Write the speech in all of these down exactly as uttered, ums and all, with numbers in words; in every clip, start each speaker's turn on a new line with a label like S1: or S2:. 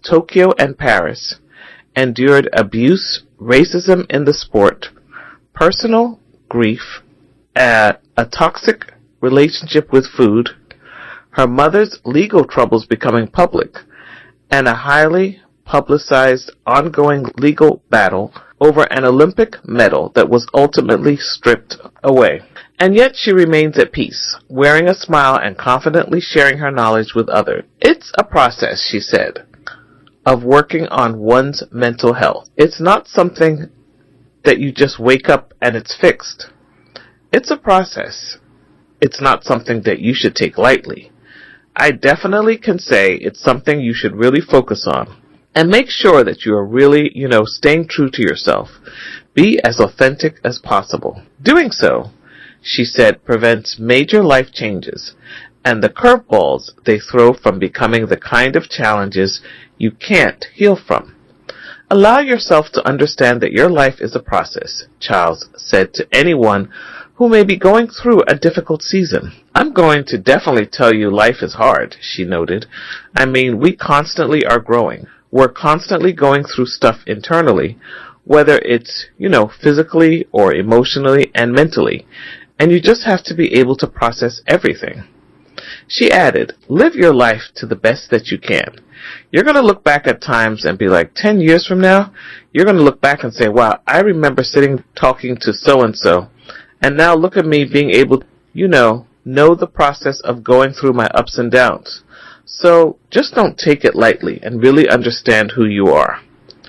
S1: Tokyo and Paris, endured abuse, racism in the sport, personal grief, a, a toxic relationship with food, her mother's legal troubles becoming public, and a highly publicized ongoing legal battle over an Olympic medal that was ultimately stripped away. And yet she remains at peace, wearing a smile and confidently sharing her knowledge with others. It's a process, she said, of working on one's mental health. It's not something that you just wake up and it's fixed. It's a process. It's not something that you should take lightly. I definitely can say it's something you should really focus on. And make sure that you are really, you know, staying true to yourself. Be as authentic as possible. Doing so, she said, prevents major life changes and the curveballs they throw from becoming the kind of challenges you can't heal from. Allow yourself to understand that your life is a process, Childs said to anyone who may be going through a difficult season. I'm going to definitely tell you life is hard, she noted. I mean, we constantly are growing. We're constantly going through stuff internally, whether it's, you know, physically or emotionally and mentally, and you just have to be able to process everything. She added, live your life to the best that you can. You're going to look back at times and be like, ten years from now, you're going to look back and say, wow, I remember sitting talking to so-and-so, and now look at me being able to, you know, know the process of going through my ups and downs. So just don't take it lightly and really understand who you are.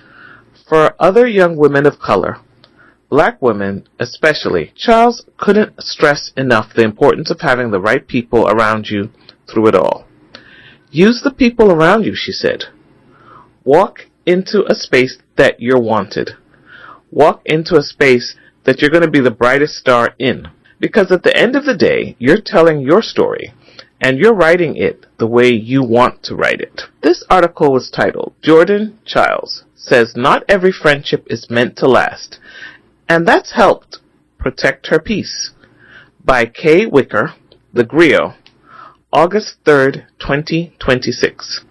S1: For other young women of color, black women especially, Charles couldn't stress enough the importance of having the right people around you through it all. Use the people around you, she said. Walk into a space that you're wanted. Walk into a space that you're going to be the brightest star in. Because at the end of the day, you're telling your story. And you're writing it the way you want to write it. This article was titled, Jordan Childs Says Not Every Friendship is Meant to Last, and that's helped protect her peace, by Kay Wicker, The Griot, August third, twenty twenty-six.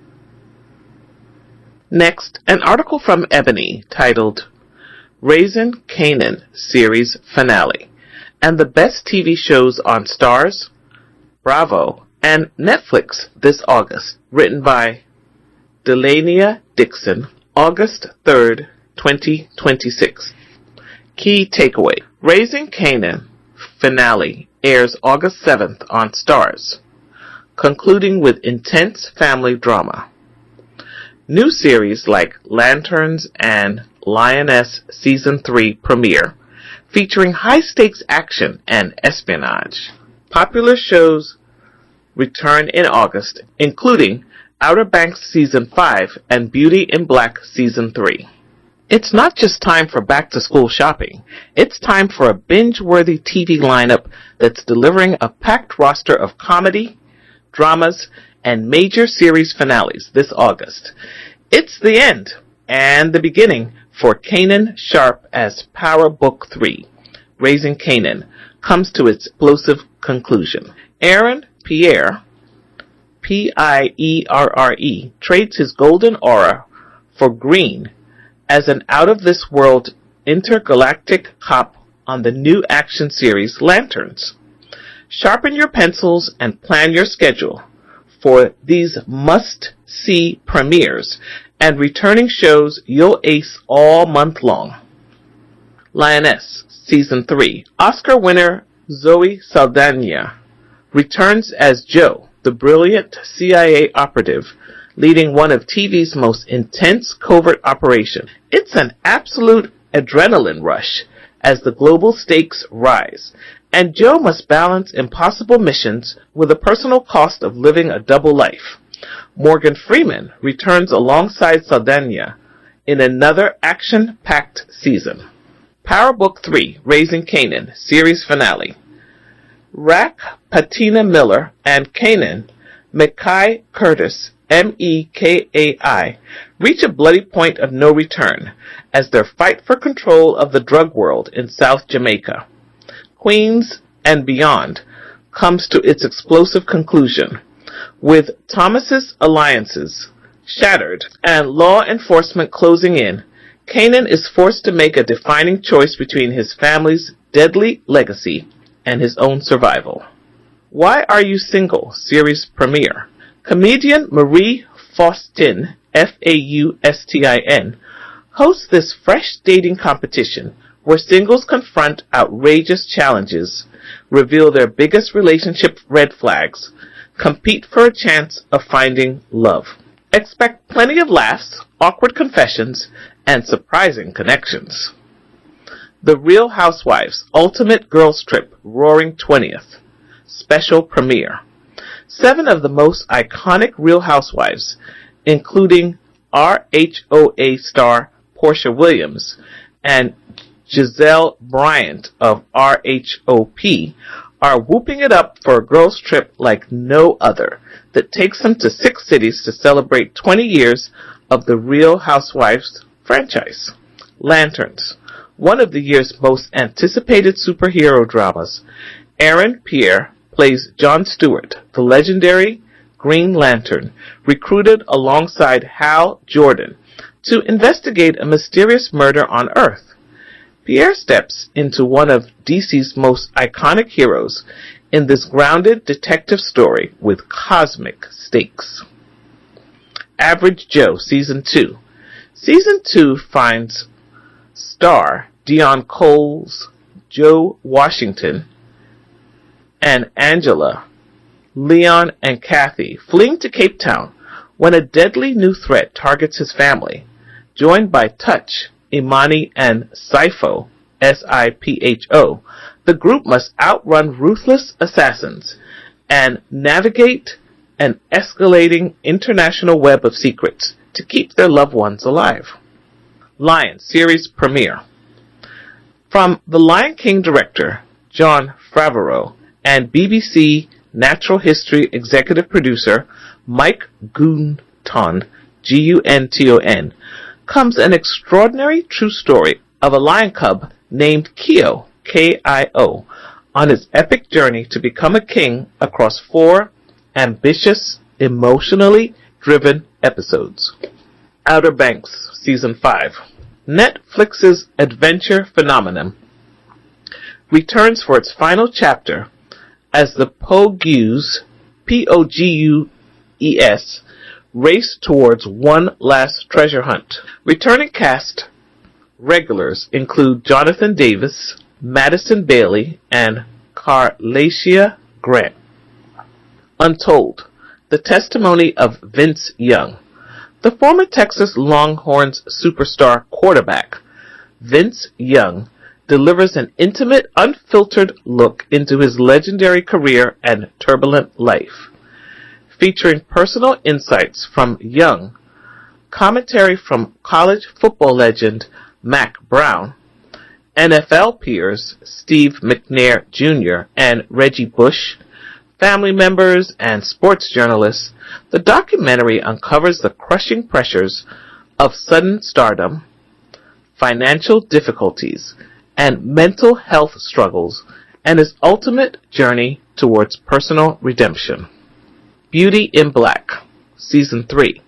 S1: Next, an article from Ebony titled, Raising Kanan Series Finale, and the Best T V Shows on Starz, Bravo, and Netflix this August, written by Delania Dixon, August third, twenty twenty-six. Key takeaway. Raising Kanan finale airs August seventh on Starz, concluding with intense family drama. New series like Lanterns and Lioness Season three premiere, featuring high-stakes action and espionage. Popular shows return in August, including Outer Banks Season five and Beauty in Black Season three. It's not just time for back-to-school shopping. It's time for a binge-worthy T V lineup that's delivering a packed roster of comedy, dramas, and major series finales this August. It's the end and the beginning for Kanan Sharp as Power Book three, Raising Kanan, comes to its explosive conclusion. Aaron Pierre, P I E R R E, trades his golden aura for green as an out-of-this-world intergalactic cop on the new action series Lanterns. Sharpen your pencils and plan your schedule for these must-see premieres and returning shows you'll ace all month long. Lioness Season three. Oscar winner Zoe Saldana returns as Jo, the brilliant C I A operative leading one of T V's most intense covert operations. It's an absolute adrenaline rush as the global stakes rise, and Jo must balance impossible missions with the personal cost of living a double life. Morgan Freeman returns alongside Saldana in another action-packed season. Power Book three, Raising Kanan, series finale. Rack Patina Miller and Kanan Mekai Curtis, M E K A I, reach a bloody point of no return as their fight for control of the drug world in South Jamaica, Queens, and beyond comes to its explosive conclusion, with Thomas's alliances Shattered, and law enforcement closing in, Kanan is forced to make a defining choice between his family's deadly legacy and his own survival. Why Are You Single? Series premiere. Comedian Marie Faustin, F A U S T I N, hosts this fresh dating competition where singles confront outrageous challenges, reveal their biggest relationship red flags, compete for a chance of finding love. Expect plenty of laughs, awkward confessions, and surprising connections. The Real Housewives Ultimate Girls Trip Roaring twentieth. Special premiere. Seven of the most iconic Real Housewives, including R H O A star Portia Williams and Giselle Bryant of R H O P, are whooping it up for a girls' trip like no other that takes them to six cities to celebrate twenty years of the Real Housewives franchise. Lanterns, one of the year's most anticipated superhero dramas. Aaron Pierre plays Jon Stewart, the legendary Green Lantern, recruited alongside Hal Jordan to investigate a mysterious murder on Earth. Pierre steps into one of D C's most iconic heroes in this grounded detective story with cosmic stakes. Average Joe Season two. Season two finds star Dion Coles, Joe Washington, and Angela, Leon, and Kathy fleeing to Cape Town when a deadly new threat targets his family. Joined by Touch, Imani, and Sipho, S I P H O, the group must outrun ruthless assassins and navigate an escalating international web of secrets to keep their loved ones alive. Lion Series premiere. From The Lion King director Jon Favreau and B B C Natural History executive producer Mike Gunton, G U N T O N, comes an extraordinary true story of a lion cub named Kio, K I O, on his epic journey to become a king across four ambitious, emotionally driven episodes. Outer Banks Season five. Netflix's adventure phenomenon returns for its final chapter as the Pogues, P O G U E S, race towards one last treasure hunt. Returning cast regulars include Jonathan Davis, Madison Bailey, and Carlacia Grant. Untold, the testimony of Vince Young. The former Texas Longhorns superstar quarterback, Vince Young, delivers an intimate, unfiltered look into his legendary career and turbulent life. Featuring personal insights from Young, commentary from college football legend Mac Brown, N F L peers Steve McNair Junior and Reggie Bush, family members, and sports journalists, the documentary uncovers the crushing pressures of sudden stardom, financial difficulties, and mental health struggles, and his ultimate journey towards personal redemption. Beauty in Black, Season three.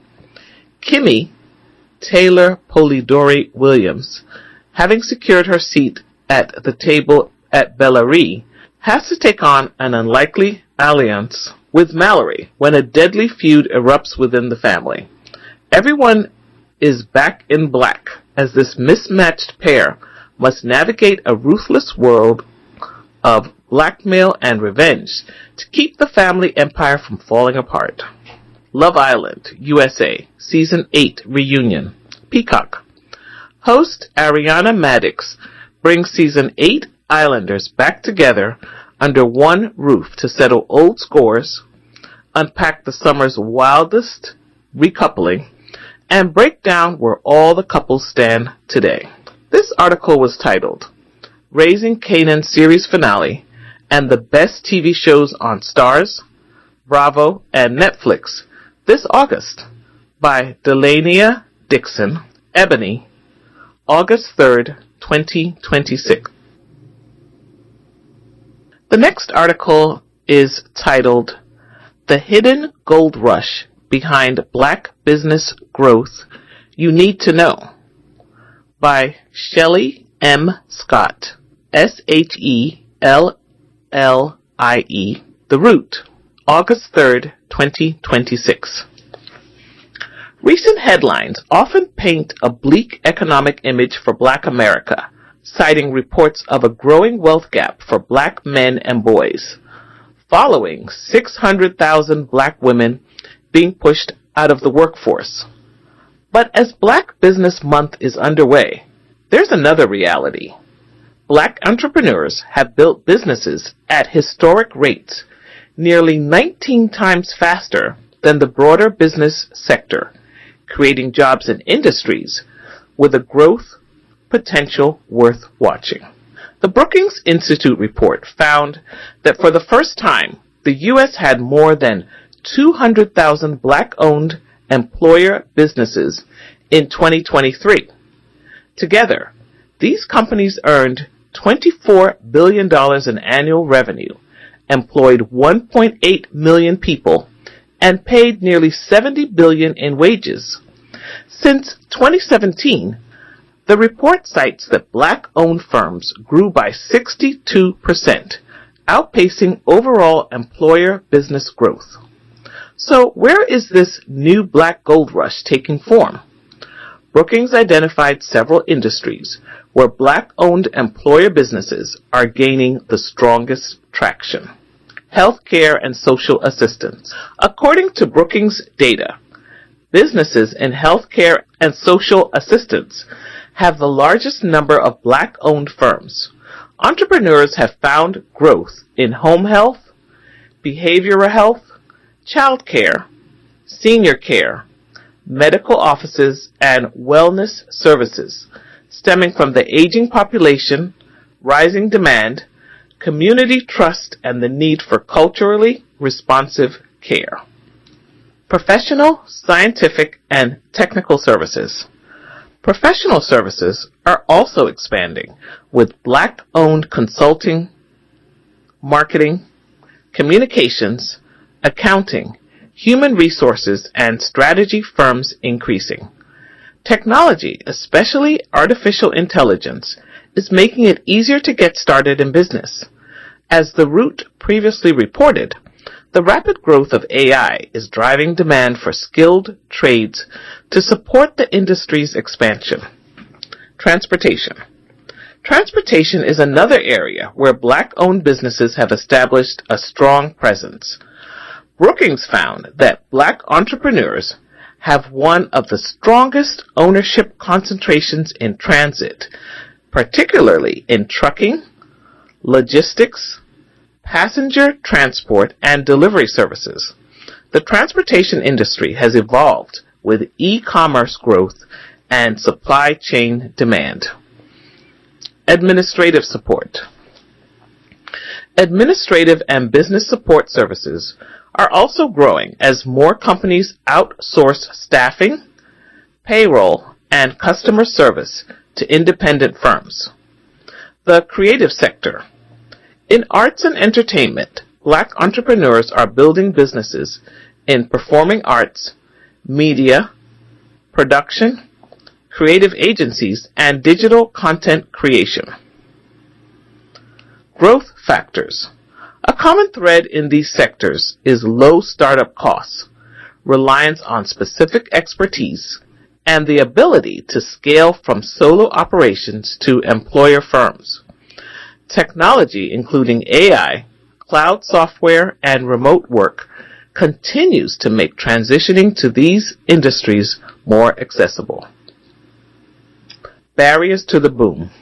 S1: Kimmy Taylor Polidori Williams, having secured her seat at the table at Bellary, has to take on an unlikely alliance with Mallory when a deadly feud erupts within the family. Everyone is back in black as this mismatched pair must navigate a ruthless world of blackmail and revenge to keep the family empire from falling apart. Love Island, U S A, Season eight Reunion. Peacock. Host Ariana Madix brings Season eight Islanders back together under one roof to settle old scores, unpack the summer's wildest recoupling, and break down where all the couples stand today. This article was titled, Raising Kanan Series Finale and the Best T V Shows on Starz, Bravo, and Netflix this August by Delania Dixon, Ebony, August third, twenty twenty-six. The next article is titled, The Hidden Gold Rush Behind Black Business Growth You Need to Know by Shelley M. Scott, S H E L L I E, The Root, August third, twenty twenty-six. Recent headlines often paint a bleak economic image for Black America, citing reports of a growing wealth gap for Black men and boys, following six hundred thousand Black women being pushed out of the workforce. But as Black Business Month is underway, there's another reality. Black entrepreneurs have built businesses at historic rates, nearly nineteen times faster than the broader business sector, creating jobs in industries with a growth potential worth watching. The Brookings Institute report found that for the first time, the U S had more than two hundred thousand Black-owned employer businesses in twenty twenty-three. Together, these companies earned twenty-four billion dollars in annual revenue, employed one point eight million people, and paid nearly seventy billion dollars in wages. Since twenty seventeen, the report cites that Black-owned firms grew by sixty-two percent, outpacing overall employer business growth. So where is this new Black gold rush taking form? Brookings identified several industries where Black-owned employer businesses are gaining the strongest traction. Healthcare and social assistance. According to Brookings data, businesses in healthcare and social assistance have the largest number of Black-owned firms. Entrepreneurs have found growth in home health, behavioral health, child care, senior care, medical offices, and wellness services, stemming from the aging population, rising demand, community trust, and the need for culturally responsive care. Professional, scientific, and technical services. Professional services are also expanding, with Black-owned consulting, marketing, communications, accounting, human resources, and strategy firms increasing. Technology, especially artificial intelligence, is making it easier to get started in business. As The Root previously reported, the rapid growth of A I is driving demand for skilled trades to support the industry's expansion. Transportation. Transportation is another area where Black-owned businesses have established a strong presence. Brookings found that Black entrepreneurs have one of the strongest ownership concentrations in transit, particularly in trucking, logistics, passenger transport, and delivery services. The transportation industry has evolved with e-commerce growth and supply chain demand. Administrative support. Administrative and business support services are also growing as more companies outsource staffing, payroll, and customer service to independent firms. The creative sector. In arts and entertainment, Black entrepreneurs are building businesses in performing arts, media, production, creative agencies, and digital content creation. Growth factors. A common thread in these sectors is low startup costs, reliance on specific expertise, and the ability to scale from solo operations to employer firms. Technology, including A I, cloud software, and remote work, continues to make transitioning to these industries more accessible. Barriers to the boom.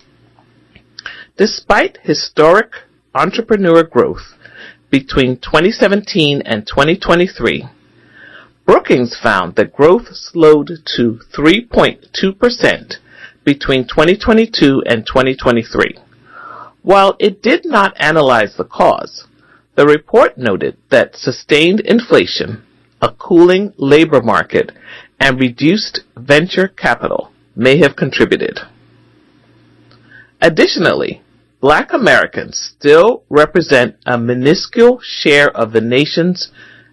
S1: Despite historic entrepreneur growth between twenty seventeen and twenty twenty-three, Brookings found that growth slowed to three point two percent between twenty twenty-two and twenty twenty-three. While it did not analyze the cause, the report noted that sustained inflation, a cooling labor market, and reduced venture capital may have contributed. Additionally, Black Americans still represent a minuscule share of the nation's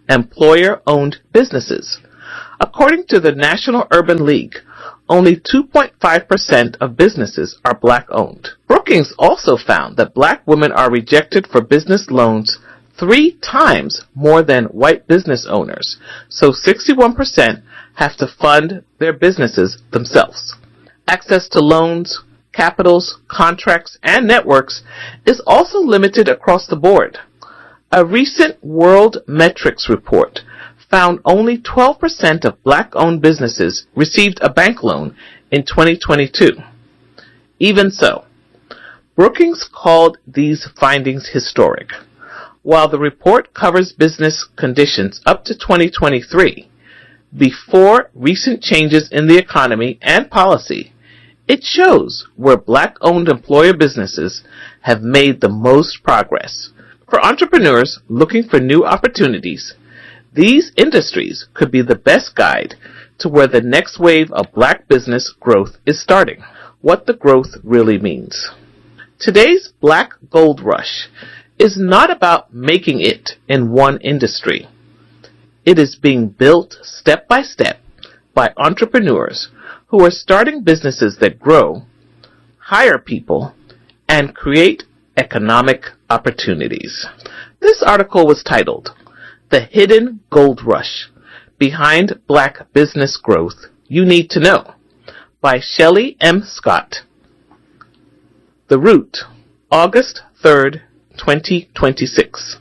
S1: employer-owned businesses. According to the National Urban League, only two point five percent of businesses are black-owned. Brookings also found that black women are rejected for business loans three times more than white business owners, so sixty-one percent have to fund their businesses themselves. Access to loans, capitals, contracts, and networks is also limited across the board. A recent World Metrics report found only twelve percent of black-owned businesses received a bank loan in twenty twenty-two. Even so, Brookings called these findings historic. While the report covers business conditions up to twenty twenty-three, before recent changes in the economy and policy, it shows where black-owned employer businesses have made the most progress. For entrepreneurs looking for new opportunities, these industries could be the best guide to where the next wave of black business growth is starting. What the growth really means. Today's black gold rush is not about making it in one industry. It is being built step by step by entrepreneurs who are starting businesses that grow, hire people, and create economic opportunities. This article was titled, "The Hidden Gold Rush Behind Black Business Growth You Need to Know" by Shelley M. Scott. The Root, August third, twenty twenty-six.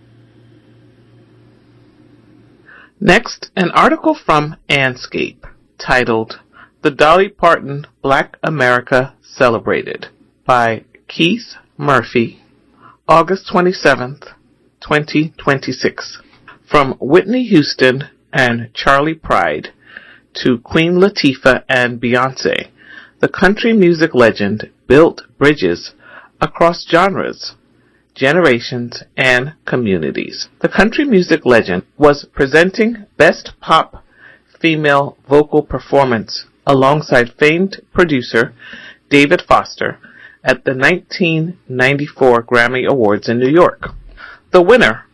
S1: Next, an article from Anscape titled, "The Dolly Parton Black America Celebrated" by Keith Murphy, August twenty-seventh, twenty twenty-six. From Whitney Houston and Charlie Pride to Queen Latifah and Beyonce, the country music legend built bridges across genres, generations, and communities. The country music legend was presenting Best Pop Female Vocal Performance alongside famed producer David Foster at the nineteen ninety-four Grammy Awards in New York. The winner,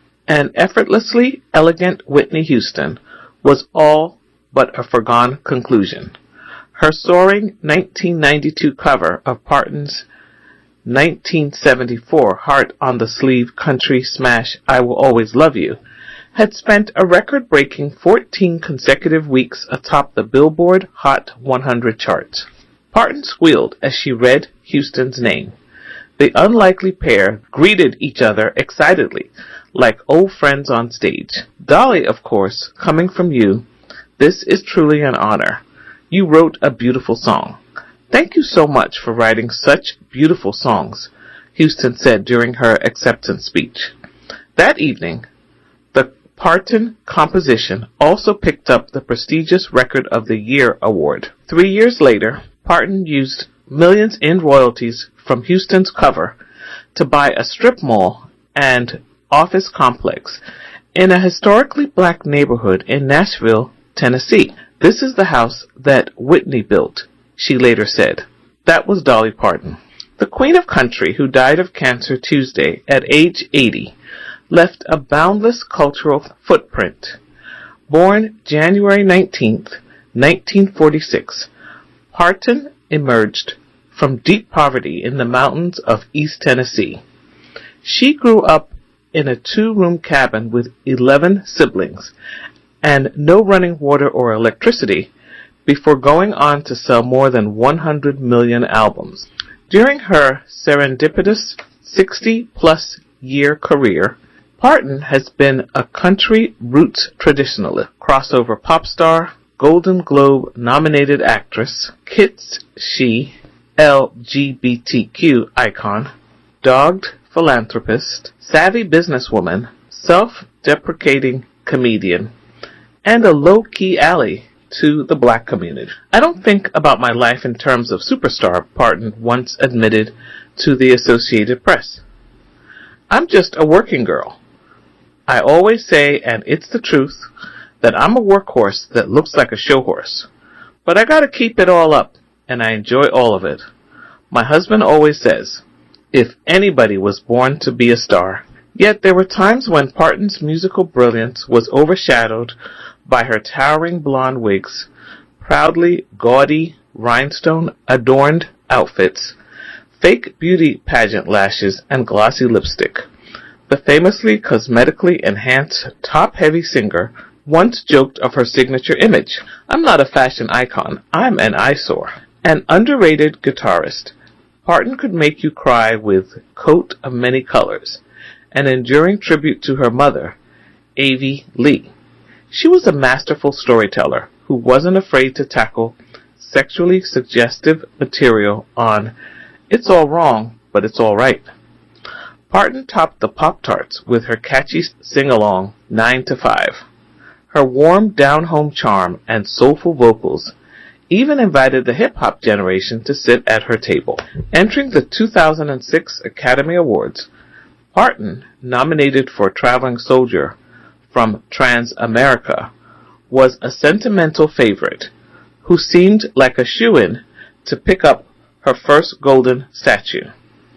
S1: an effortlessly elegant Whitney Houston, was all but a foregone conclusion. Her soaring nineteen ninety-two cover of Parton's nineteen seventy-four Heart on the Sleeve country smash I Will Always Love You had spent a record-breaking fourteen consecutive weeks atop the Billboard Hot one hundred charts. Parton squealed as she read Houston's name. The unlikely pair greeted each other excitedly, like old friends on stage. "Dolly, of course, coming from you, this is truly an honor. You wrote a beautiful song. Thank you so much for writing such beautiful songs," Houston said during her acceptance speech. That evening, the Parton composition also picked up the prestigious Record of the Year award. Three years later, Parton used millions in royalties from Houston's cover to buy a strip mall and office complex in a historically black neighborhood in Nashville, Tennessee. "This is the house that Whitney built," she later said. That was Dolly Parton. The Queen of Country, who died of cancer Tuesday at age eighty, left a boundless cultural footprint. Born January nineteenth, nineteen forty-six, Parton emerged from deep poverty in the mountains of East Tennessee. She grew up in a two-room cabin with eleven siblings and no running water or electricity before going on to sell more than one hundred million albums. During her serendipitous sixty-plus year career, Parton has been a country roots traditionalist, crossover pop star, Golden Globe nominated actress, Kids She, L G B T Q icon, dogged philanthropist, savvy businesswoman, self-deprecating comedian, and a low-key ally to the black community. "I don't think about my life in terms of superstar," Parton once admitted to the Associated Press. "I'm just a working girl. I always say, and it's the truth, that I'm a workhorse that looks like a show horse. But I gotta keep it all up, and I enjoy all of it. My husband always says, if anybody was born to be a star, Yet there were times when Parton's musical brilliance was overshadowed by her towering blonde wigs, proudly gaudy, rhinestone-adorned outfits, fake beauty pageant lashes, and glossy lipstick. The famously cosmetically enhanced top-heavy singer once joked of her signature image. "I'm not a fashion icon, I'm an eyesore." An underrated guitarist, Parton could make you cry with Coat of Many Colors, an enduring tribute to her mother, Avie Lee. She was a masterful storyteller who wasn't afraid to tackle sexually suggestive material on It's All Wrong, But It's All Right. Parton topped the Pop-Tarts with her catchy sing-along nine to five. Her warm down-home charm and soulful vocals even invited the hip-hop generation to sit at her table. Entering the two thousand six Academy Awards, Parton, nominated for Traveling Soldier from Trans-America, was a sentimental favorite who seemed like a shoo-in to pick up her first golden statue.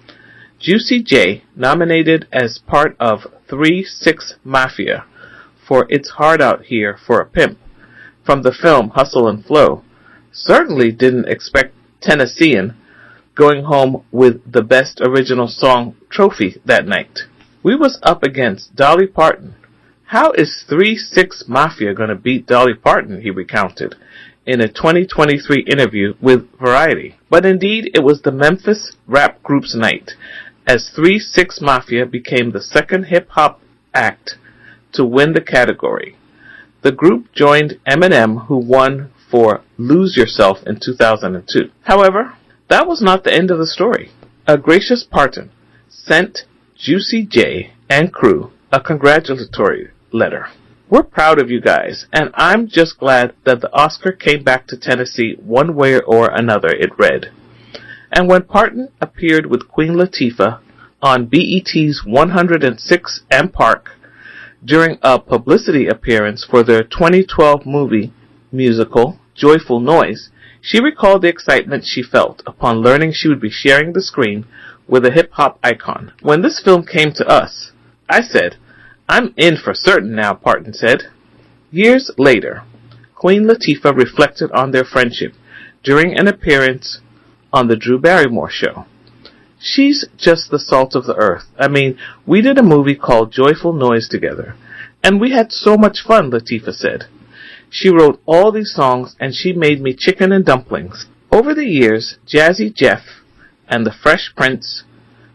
S1: Juicy J, nominated as part of three six Mafia for It's Hard Out Here for a Pimp from the film Hustle and Flow, certainly didn't expect Tennessean going home with the Best Original Song trophy that night. "We was up against Dolly Parton. How is three six Mafia gonna beat Dolly Parton?" he recounted in a twenty twenty-three interview with Variety. But indeed, it was the Memphis rap group's night, as three six Mafia became the second hip-hop act to win the category. The group joined Eminem, who won for Lose Yourself in two thousand two. However, that was not the end of the story. A gracious Parton sent Juicy J and crew a congratulatory letter. "We're proud of you guys, and I'm just glad that the Oscar came back to Tennessee one way or another," it read. And when Parton appeared with Queen Latifah on B E T's one oh six and Park during a publicity appearance for their twenty twelve movie musical, Joyful Noise, she recalled the excitement she felt upon learning she would be sharing the screen with a hip-hop icon. "When this film came to us, I said, I'm in for certain now," Parton said. Years later, Queen Latifah reflected on their friendship during an appearance on The Drew Barrymore Show. "She's just the salt of the earth. I mean, we did a movie called Joyful Noise together, and we had so much fun," Latifah said. "She wrote all these songs, and she made me chicken and dumplings." Over the years, Jazzy Jeff and the Fresh Prince,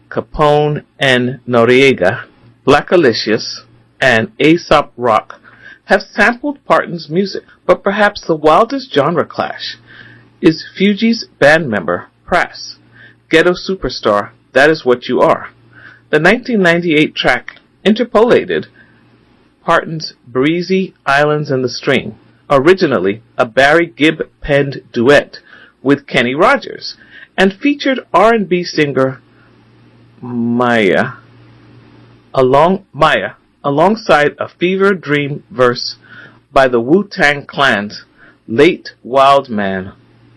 S1: Capone and Noriega, Blackalicious, and Aesop Rock have sampled Parton's music, but perhaps the wildest genre clash is Fugees band member Pras, Ghetto Superstar, That Is What You Are. The nineteen ninety-eight track interpolated Parton's breezy Islands in the Stream, originally a Barry Gibb-penned duet with Kenny Rogers, and featured R and B singer Maya, along Maya, alongside a fever dream verse by the Wu-Tang Clan's late wild man,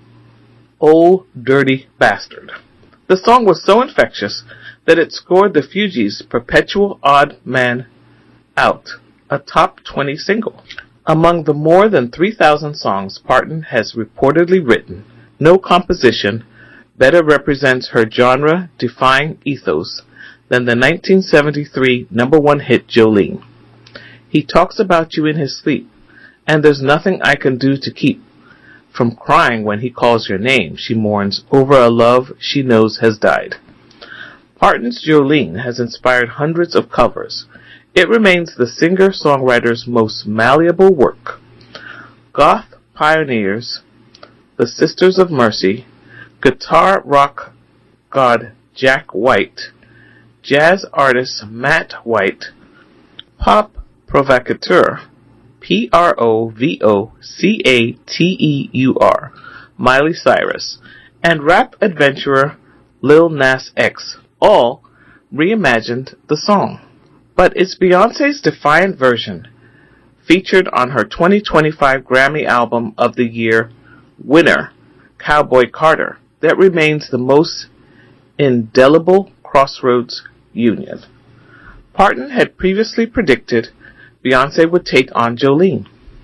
S1: Ol' Dirty Bastard. The song was so infectious that it scored the Fugees' perpetual Odd Man Out, a top twenty single. Among the more than three thousand songs Parton has reportedly written, no composition better represents her genre-defying ethos than the nineteen seventy-three number one hit Jolene. "He talks about you in his sleep, and there's nothing I can do to keep from crying when he calls your name," she mourns over a love she knows has died. Parton's Jolene has inspired hundreds of covers. It remains the singer-songwriter's most malleable work. Goth pioneers, the Sisters of Mercy, guitar rock god Jack White, jazz artist Matt White, pop provocateur P R O V O C A T E U R, Miley Cyrus, and rap adventurer Lil Nas X all reimagined the song. But it's Beyoncé's defiant version, featured on her twenty twenty-five Grammy Album of the Year winner, Cowboy Carter, that remains the most indelible Crossroads union. Parton had previously predicted Beyoncé would take on Jolene.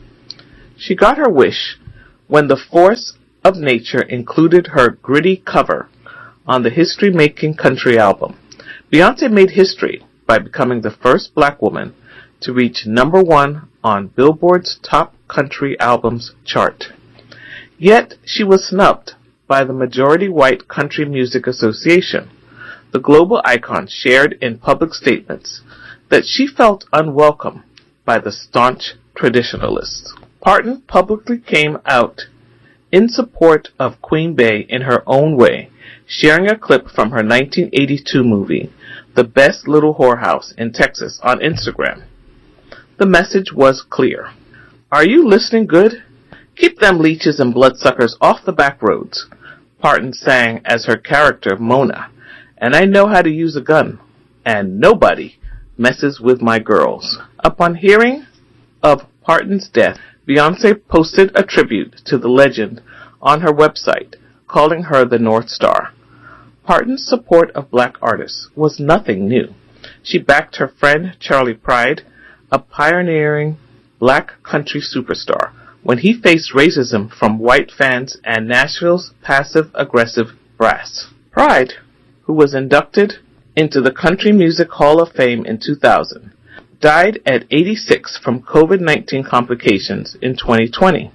S1: She got her wish when The Force of Nature included her gritty cover on the history-making country album. Beyoncé made history by becoming the first black woman to reach number one on Billboard's Top Country Albums chart. Yet she was snubbed by the majority-white Country Music Association. The global icon shared in public statements that she felt unwelcome by the staunch traditionalists. Parton publicly came out in support of Queen Bey in her own way, sharing a clip from her nineteen eighty-two movie, The Best Little Whorehouse in Texas, on Instagram. The message was clear. Are you listening good? Keep them leeches and bloodsuckers off the back roads, Parton sang as her character Mona, and I know how to use a gun, and nobody messes with my girls. Upon hearing of Parton's death, Beyoncé posted a tribute to the legend on her website, calling her the North Star. Parton's support of black artists was nothing new. She backed her friend Charley Pride, a pioneering black country superstar, when he faced racism from white fans and Nashville's passive-aggressive brass. Pride, who was inducted into the Country Music Hall of Fame in two thousand, died at eighty-six from covid nineteen complications in twenty twenty.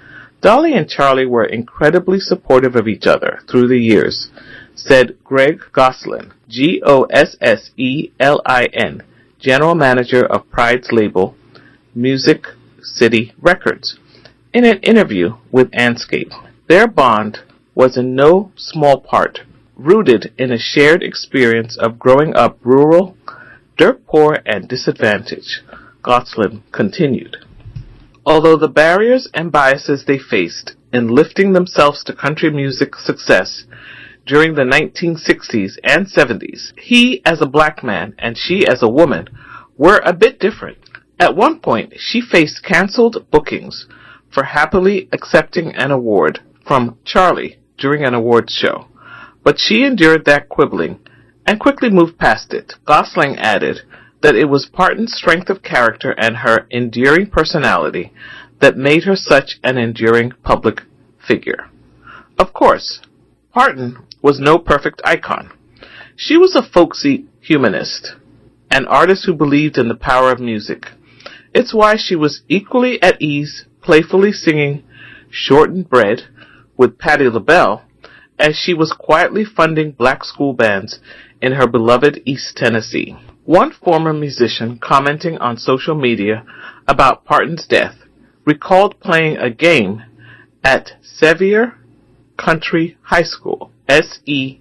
S1: Dolly and Charlie were incredibly supportive of each other through the years, said Greg Goslin, G O S S E L I N, general manager of Pride's label, Music City Records, in an interview with Anscape. Their bond was in no small part rooted in a shared experience of growing up rural, dirt poor, and disadvantaged, Goslin continued. Although the barriers and biases they faced in lifting themselves to country music success during the nineteen sixties and seventies, he as a black man and she as a woman were a bit different. At one point, she faced canceled bookings for happily accepting an award from Charlie during an awards show, but she endured that quibbling and quickly moved past it. Gosling added that it was Parton's strength of character and her endearing personality that made her such an enduring public figure. Of course, Parton was no perfect icon. She was a folksy humanist, an artist who believed in the power of music. It's why she was equally at ease playfully singing Shortened Bread with Patti LaBelle as she was quietly funding black school bands in her beloved East Tennessee. One former musician commenting on social media about Parton's death recalled playing a game at Sevier Country High School, S E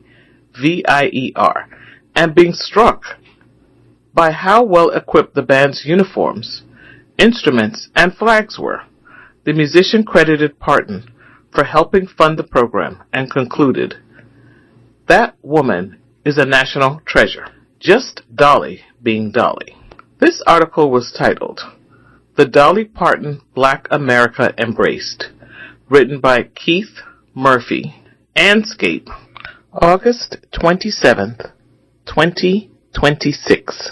S1: V I E R, and being struck by how well equipped the band's uniforms, instruments, and flags were. The musician credited Parton for helping fund the program and concluded, "That woman is a national treasure, just Dolly being Dolly." This article was titled, "The Dolly Parton Black America Embraced," written by Keith Murphy. Anscape, August twenty-seventh, twenty twenty-six.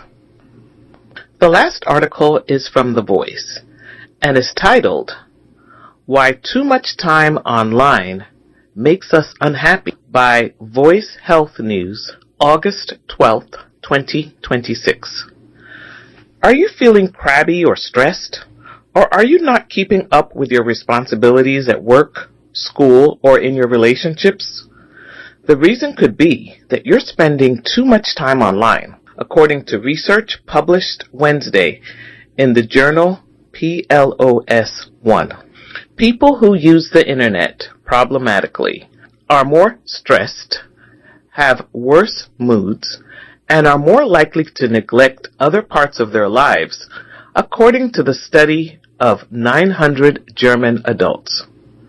S1: The last article is from The Voice and is titled, "Why Too Much Time Online Makes Us Unhappy," by Voice Health News, August twelfth, twenty twenty-six. Are you feeling crabby or stressed? Or are you not keeping up with your responsibilities at work, school, or in your relationships? The reason could be that you're spending too much time online, according to research published Wednesday in the journal P L O S one. People who use the internet problematically are more stressed, have worse moods, and are more likely to neglect other parts of their lives, according to the study of nine hundred German adults.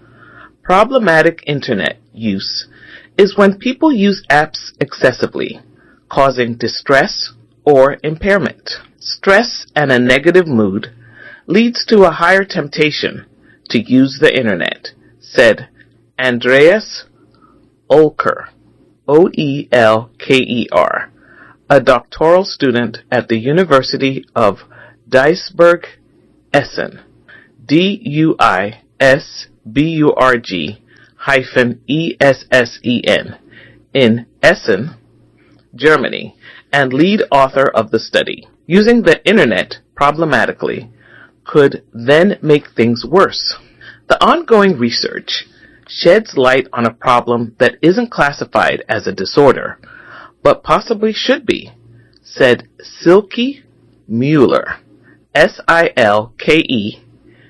S1: Problematic internet use is when people use apps excessively, causing distress or impairment. Stress and a negative mood leads to a higher temptation to use the internet, said Andreas Oelker, O E L K E R, a doctoral student at the University of Duisburg-Essen, D U I S B U R G hyphen E S S E N, in Essen, Germany, and lead author of the study. Using the internet problematically could then make things worse. The ongoing research sheds light on a problem that isn't classified as a disorder, but possibly should be, said Silke Mueller, S I L K E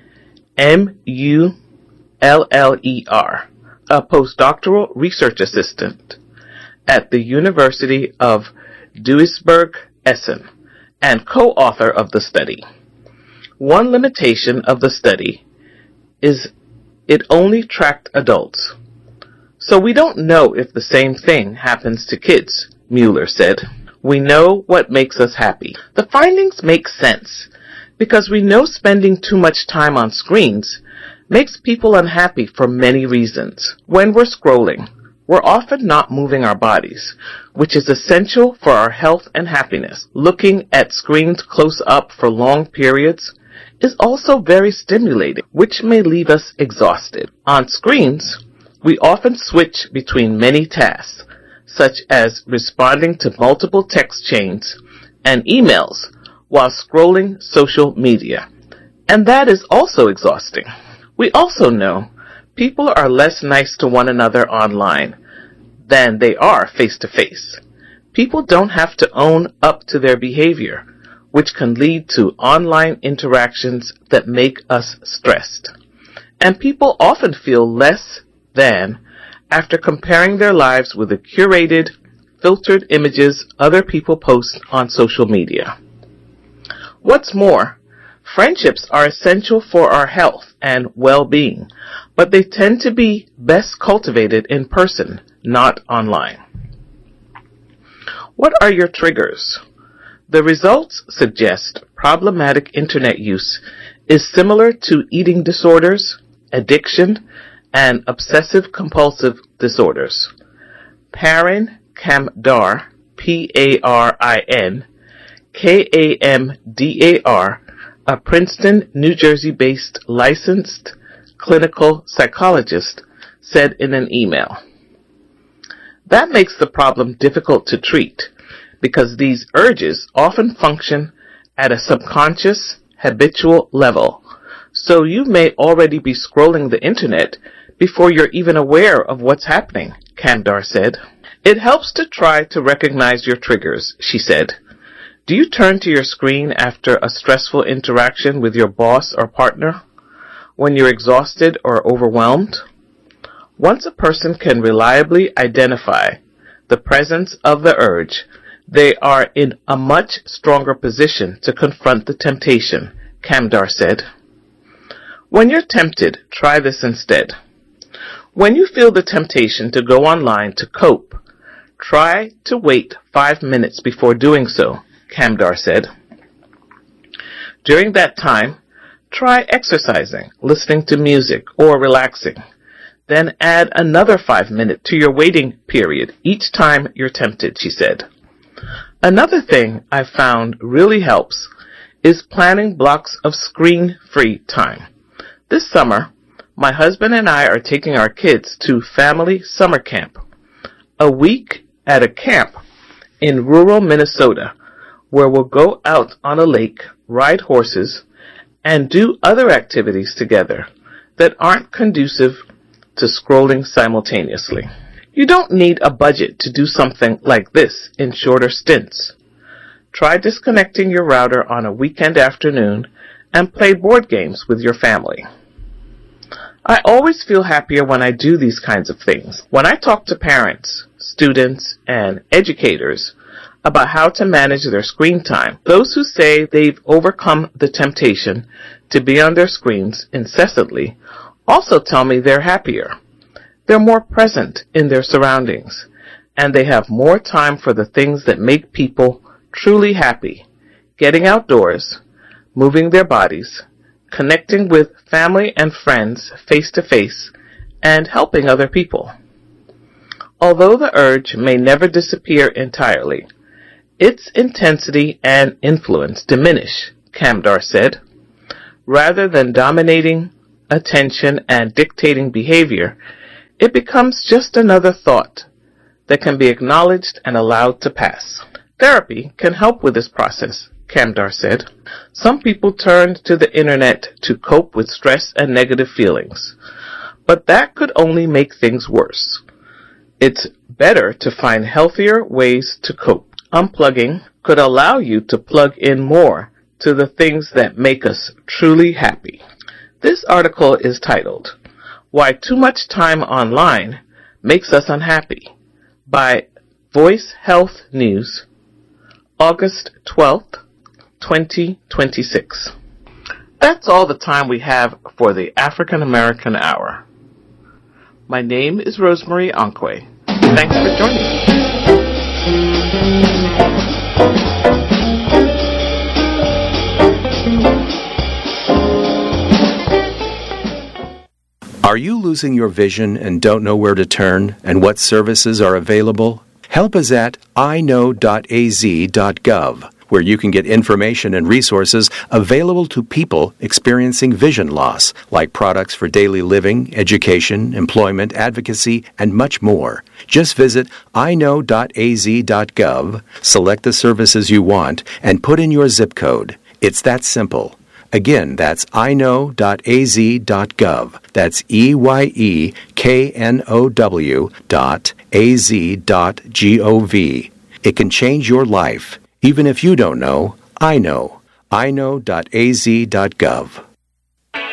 S1: M U L L E R, a postdoctoral research assistant at the University of Duisburg-Essen and co-author of the study. One limitation of the study is it only tracked adults. So we don't know if the same thing happens to kids, Mueller said. We know what makes us happy. The findings make sense because we know spending too much time on screens makes people unhappy for many reasons. When we're scrolling, we're often not moving our bodies, which is essential for our health and happiness. Looking at screens close up for long periods is also very stimulating, which may leave us exhausted. On screens, we often switch between many tasks, such as responding to multiple text chains and emails while scrolling social media, and that is also exhausting. We also know people are less nice to one another online than they are face-to-face. People don't have to own up to their behavior, which can lead to online interactions that make us stressed. And people often feel less than after comparing their lives with the curated, filtered images other people post on social media. What's more, friendships are essential for our health and well-being, but they tend to be best cultivated in person, not online. What are your triggers? The results suggest problematic internet use is similar to eating disorders, addiction, and obsessive-compulsive disorders. Parin Kamdar, P A R I N, K A M D A R, a Princeton, New Jersey-based licensed clinical psychologist, said in an email. That makes the problem difficult to treat, because these urges often function at a subconscious, habitual level, so you may already be scrolling the internet before you're even aware of what's happening, Kamdar said. It helps to try to recognize your triggers, she said. Do you turn to your screen after a stressful interaction with your boss or partner? When you're exhausted or overwhelmed? Once a person can reliably identify the presence of the urge, they are in a much stronger position to confront the temptation, Kamdar said. When you're tempted, try this instead. When you feel the temptation to go online to cope, try to wait five minutes before doing so, Kamdar said. During that time, try exercising, listening to music, or relaxing. Then add another five minutes to your waiting period each time you're tempted, she said. Another thing I found really helps is planning blocks of screen-free time. This summer, my husband and I are taking our kids to family summer camp, a week at a camp in rural Minnesota, where we'll go out on a lake, ride horses, and do other activities together that aren't conducive to scrolling simultaneously. You don't need a budget to do something like this in shorter stints. Try disconnecting your router on a weekend afternoon and play board games with your family. I always feel happier when I do these kinds of things. When I talk to parents, students, and educators about how to manage their screen time, those who say they've overcome the temptation to be on their screens incessantly also tell me they're happier. They're more present in their surroundings, and they have more time for the things that make people truly happy: getting outdoors, moving their bodies, connecting with family and friends face-to-face, and helping other people. Although the urge may never disappear entirely, its intensity and influence diminish, Kamdar said. Rather than dominating attention and dictating behavior, it becomes just another thought that can be acknowledged and allowed to pass. Therapy can help with this process, Kamdar said. Some people turn to the internet to cope with stress and negative feelings, but that could only make things worse. It's better to find healthier ways to cope. Unplugging could allow you to plug in more to the things that make us truly happy. This article is titled, Why Too Much Time Online Makes Us Unhappy, by Voice Health News, August twelfth, twenty twenty-six. That's all the time we have for the African American Hour. My name is Rosemary Onkwe. Thanks for joining me.
S2: Are you losing your vision and don't know where to turn and what services are available? Help is at i know dot a z dot gov, where you can get information and resources available to people experiencing vision loss, like products for daily living, education, employment, advocacy, and much more. Just visit i know dot a z dot gov, select the services you want, and put in your zip code. It's that simple. Again, that's i know dot a z dot gov. That's E Y E K N O W dot A Z dot G O V. It can change your life. Even if you don't know, I know. i know dot a z dot gov.